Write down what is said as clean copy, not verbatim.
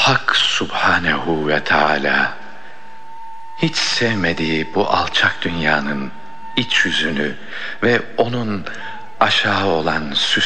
Hak Subhanehu ve Teala hiç sevmediği bu alçak dünyanın iç yüzünü ve onun aşağı olan